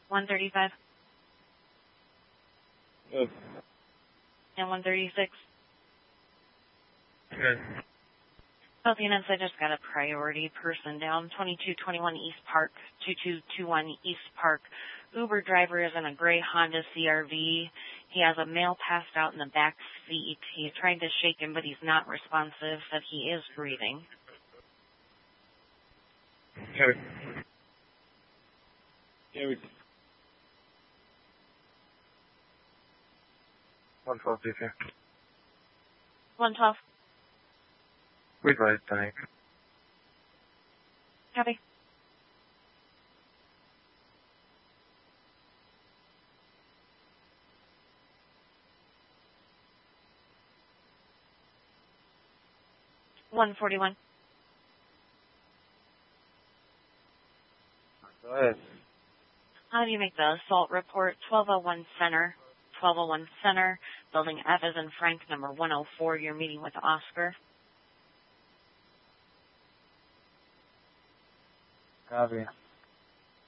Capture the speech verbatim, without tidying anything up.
one thirty-five. Good. And one thirty-six. Good. South units, I just got a priority person down. twenty-two twenty-one East Park, two two two one East Park. Uber driver is in a gray Honda C R V. He has a male passed out in the back seat. He tried to shake him, but he's not responsive, said he is breathing. Carry. Carry. one twelve, D P. one twelve. We'd right tank. Copy. one forty-one. Go ahead. How do you make the assault report? twelve oh one Center. twelve oh one Center. Building F as in Frank, number one oh four. You're meeting with Oscar. Copy.